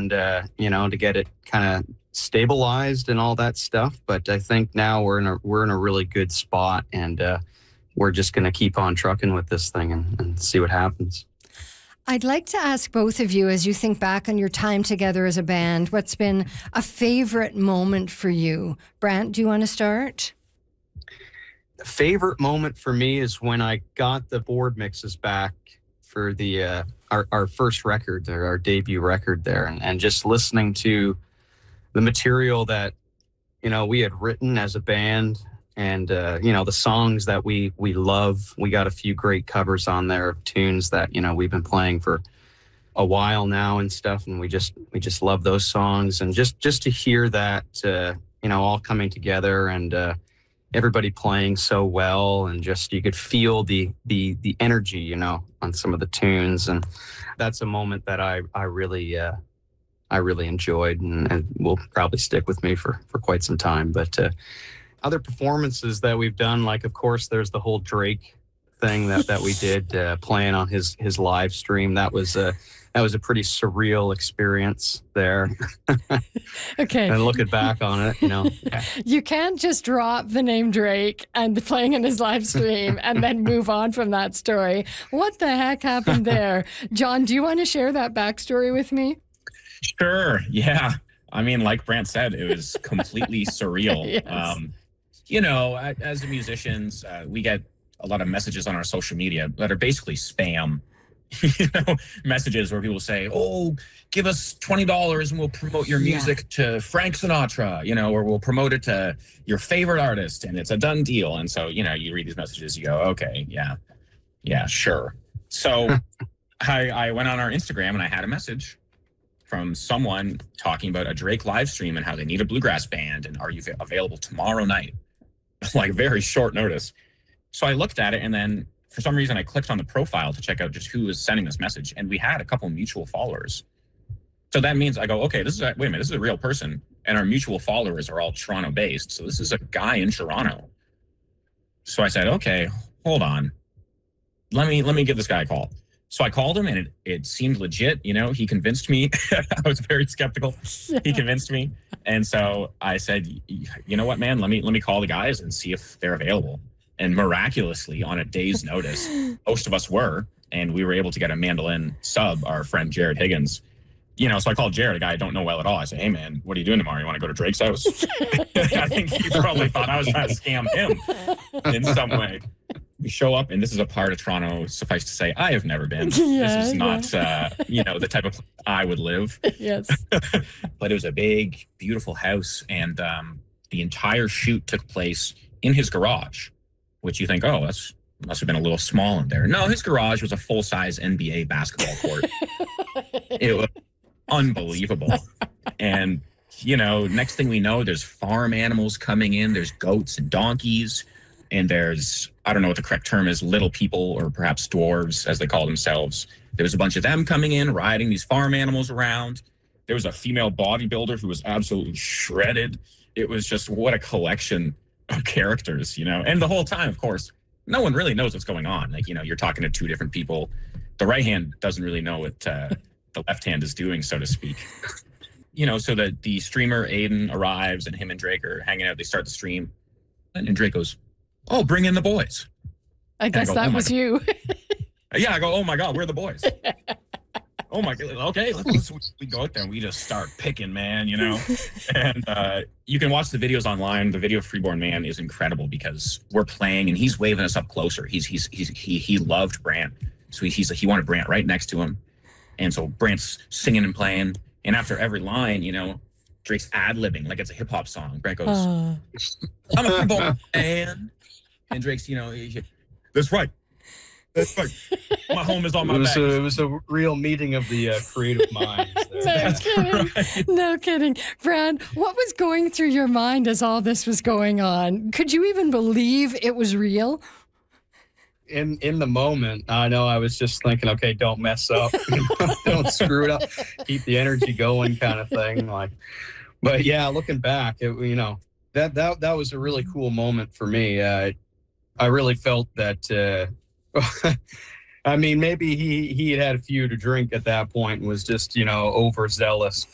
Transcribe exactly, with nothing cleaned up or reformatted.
and, uh, you know, to get it kind of stabilized and all that stuff. But I think now we're in a, we're in a really good spot, and uh, we're just going to keep on trucking with this thing and, and see what happens. I'd like to ask both of you, as you think back on your time together as a band, what's been a favorite moment for you? Brant, do you want to start? The favorite moment for me is when I got the board mixes back for the uh, our, our first record, or our debut record there, and, and just listening to the material that, you know, we had written as a band, and, uh, you know, the songs that we, we love. We got a few great covers on there of tunes that, you know, we've been playing for a while now and stuff. And we just, we just love those songs. And just, just to hear that, uh, you know, all coming together, and uh, everybody playing so well, and just, you could feel the, the, the energy, you know, on some of the tunes. And that's a moment that I, I really, uh, I really enjoyed, and, and will probably stick with me for, for quite some time. But, uh, other performances that we've done, like, of course, there's the whole Drake thing that, that we did, uh, playing on his, his live stream. That was a, that was a pretty surreal experience there. Okay. And looking back on it, you know. Yeah. You can't just drop the name Drake and playing in his live stream and then move on from that story. What the heck happened there? John, do you want to share that backstory with me? Sure. Yeah. I mean, like Brant said, it was completely surreal. Yes. Um, you know, as musicians, uh, we get a lot of messages on our social media that are basically spam, you know, messages where people say, oh, give us twenty dollars and we'll promote your music yeah. to Frank Sinatra, you know, or we'll promote it to your favorite artist, and it's a done deal. And so, you know, you read these messages, you go, okay, yeah, yeah, sure. So I, I went on our Instagram and I had a message from someone talking about a Drake live stream and how they need a bluegrass band, and are you available tomorrow night? Like, very short notice. So I looked at it, and then for some reason I clicked on the profile to check out just who was sending this message, and we had a couple mutual followers. So that means I go, okay, this is a, wait a minute, this is a real person, and our mutual followers are all Toronto based. So this is a guy in Toronto. So I said, okay, hold on. Let me let me give this guy a call. So I called him, and it, it seemed legit. You know, he convinced me. I was very skeptical. He convinced me. And so I said, you know what, man, let me let me call the guys and see if they're available. And miraculously, on a day's notice, most of us were. And we were able to get a mandolin sub, our friend Jared Higgins. You know, so I called Jared, a guy I don't know well at all. I said, hey, man, what are you doing tomorrow? You want to go to Drake's house? I think he probably thought I was trying to scam him in some way. We show up, and this is a part of Toronto, suffice to say, I have never been. Yeah, this is not, yeah. uh, you know, the type of place I would live. Yes. But it was a big, beautiful house, and um, the entire shoot took place in his garage, which you think, oh, that's must have been a little small in there. No, his garage was a full-size N B A basketball court. It was unbelievable. And, you know, next thing we know, there's farm animals coming in. There's goats and donkeys. And there's, I don't know what the correct term is, little people, or perhaps dwarves, as they call themselves. There was a bunch of them coming in, riding these farm animals around. There was a female bodybuilder who was absolutely shredded. It was just, what a collection of characters, you know? And the whole time, of course, no one really knows what's going on. Like, you know, you're talking to two different people. The right hand doesn't really know what uh, the left hand is doing, so to speak. You know, so that the streamer, Aiden, arrives, and him and Drake are hanging out. They start the stream. And Drake goes, oh, bring in the boys. I guess I go, that oh was God. You. Yeah, I go, oh my God, we're the boys. Oh my God, okay, let's, let's, we go out there and we just start picking, man, you know? And uh, you can watch the videos online. The video of Freeborn Man is incredible because we're playing and he's waving us up closer. He's, he's, he's, he, he loved Brant. So he, he's, he wanted Brant right next to him. And so Brant's singing and playing. And after every line, you know, Drake's ad-libbing like it's a hip hop song. Brant goes, uh. I'm a Freeborn Man. And Drake's, you know, he, that's right. That's right. My home is on my it was back. A, it was a real meeting of the uh, creative minds. No that's kidding. Right. No kidding. Brad, what was going through your mind as all this was going on? Could you even believe it was real? In in the moment, I know I was just thinking, okay, don't mess up. Don't screw it up. Keep the energy going kind of thing. Like, but yeah, looking back, it, you know, that, that, that was a really cool moment for me. Uh, I really felt that, uh, I mean, maybe he, he had had a few to drink at that point and was just, you know, overzealous.